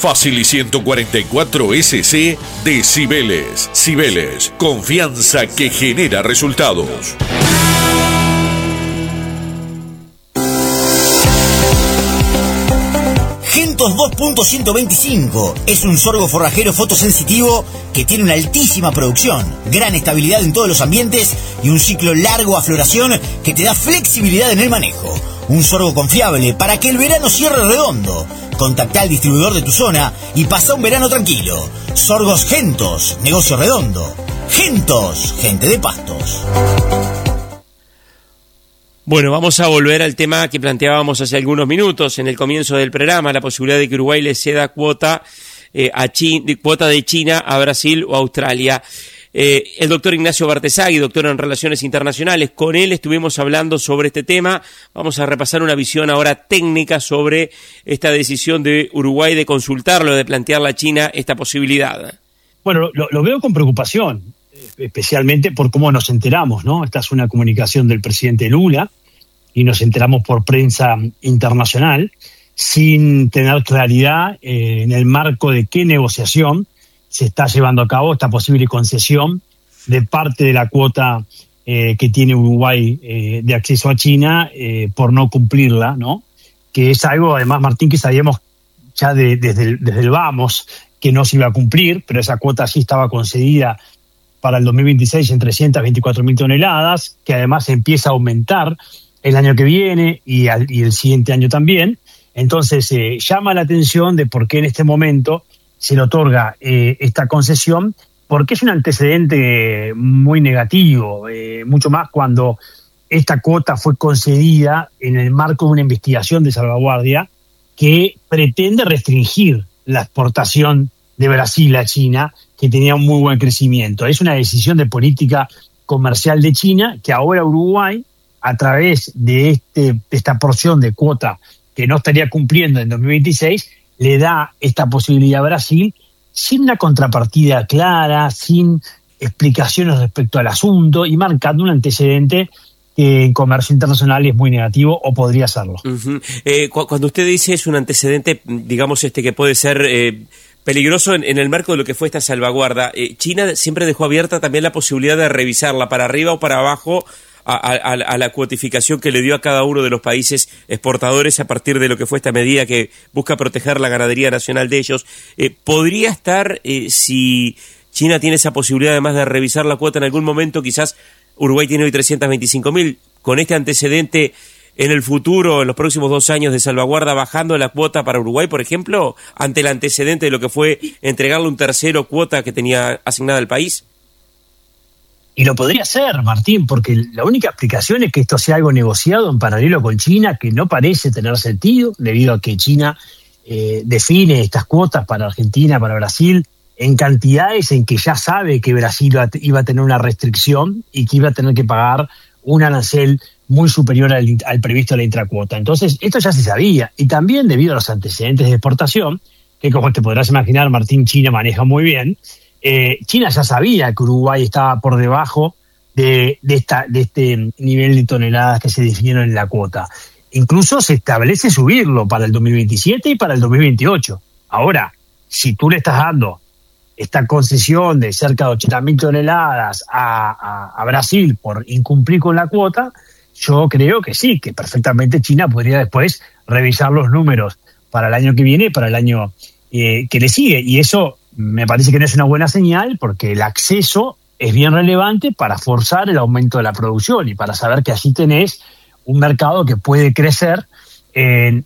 Facili 144 SC de Cibeles. Cibeles, confianza que genera resultados. Gentos 2.125 es un sorgo forrajero fotosensitivo que tiene una altísima producción, gran estabilidad en todos los ambientes y un ciclo largo a floración que te da flexibilidad en el manejo. Un sorgo confiable para que el verano cierre redondo. Contactá al distribuidor de tu zona y pasa un verano tranquilo. Sorgos Gentos, negocio redondo. Gentos, gente de pastos. Bueno, vamos a volver al tema que planteábamos hace algunos minutos en el comienzo del programa, la posibilidad de que Uruguay le ceda cuota de China a Brasil o Australia. El doctor Ignacio Bartesagui, doctor en Relaciones Internacionales, con él estuvimos hablando sobre este tema. Vamos a repasar una visión ahora técnica sobre esta decisión de Uruguay de consultarlo, de plantearle a China esta posibilidad. Bueno, lo veo con preocupación, especialmente por cómo nos enteramos, ¿no? Esta es una comunicación del presidente Lula y nos enteramos por prensa internacional sin tener claridad en el marco de qué negociación se está llevando a cabo esta posible concesión de parte de la cuota que tiene Uruguay de acceso a China por no cumplirla, ¿no? Que es algo, además, Martín, que sabíamos ya desde el vamos que no se iba a cumplir, pero esa cuota sí estaba concedida para el 2026 en 324.000 toneladas, que además empieza a aumentar el año que viene y el siguiente año también. Entonces llama la atención de por qué en este momento se le otorga esta concesión, porque es un antecedente muy negativo, mucho más cuando esta cuota fue concedida en el marco de una investigación de salvaguardia que pretende restringir la exportación de Brasil a China, que tenía un muy buen crecimiento. Es una decisión de política comercial de China que ahora Uruguay, a través de esta porción de cuota que no estaría cumpliendo en 2026, le da esta posibilidad a Brasil sin una contrapartida clara, sin explicaciones respecto al asunto y marcando un antecedente que en comercio internacional es muy negativo o podría serlo. Uh-huh. Cuando usted dice es un antecedente, digamos, que puede ser peligroso en el marco de lo que fue esta salvaguarda, China siempre dejó abierta también la posibilidad de revisarla para arriba o para abajo a la cuotificación que le dio a cada uno de los países exportadores a partir de lo que fue esta medida que busca proteger la ganadería nacional de ellos. ¿Podría estar, si China tiene esa posibilidad además de revisar la cuota en algún momento, quizás Uruguay tiene hoy 325.000, con este antecedente en el futuro, en los próximos 2 años de salvaguarda, bajando la cuota para Uruguay, por ejemplo, ante el antecedente de lo que fue entregarle un tercero cuota que tenía asignada al país? Y lo podría hacer, Martín, porque la única explicación es que esto sea algo negociado en paralelo con China, que no parece tener sentido, debido a que China define estas cuotas para Argentina, para Brasil, en cantidades en que ya sabe que Brasil iba a tener una restricción y que iba a tener que pagar un arancel muy superior al previsto de la intracuota. Entonces, esto ya se sabía. Y también debido a los antecedentes de exportación, que como te podrás imaginar, Martín, China maneja muy bien, China ya sabía que Uruguay estaba por debajo de este nivel de toneladas que se definieron en la cuota. Incluso se establece subirlo para el 2027 y para el 2028. Ahora, si tú le estás dando esta concesión de cerca de 80.000 toneladas a Brasil por incumplir con la cuota, yo creo que sí, que perfectamente China podría después revisar los números para el año que viene y para el año que le sigue. Y eso me parece que no es una buena señal, porque el acceso es bien relevante para forzar el aumento de la producción y para saber que así tenés un mercado que puede crecer en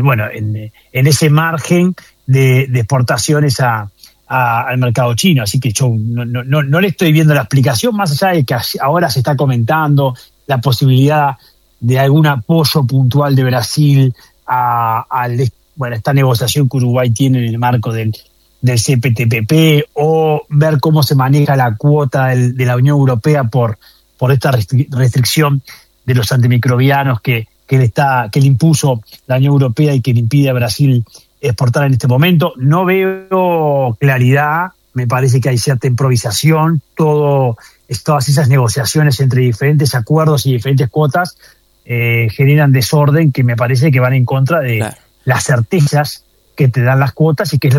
ese margen de exportaciones al mercado chino. Así que yo no le estoy viendo la explicación, más allá de que ahora se está comentando la posibilidad de algún apoyo puntual de Brasil a esta negociación que Uruguay tiene en el marco del CPTPP, o ver cómo se maneja la cuota de la Unión Europea por esta restricción de los antimicrobianos que le impuso la Unión Europea y que le impide a Brasil exportar en este momento. No veo claridad, me parece que hay cierta improvisación, todas esas negociaciones entre diferentes acuerdos y diferentes cuotas generan desorden que me parece que van en contra de las certezas que te dan las cuotas y que es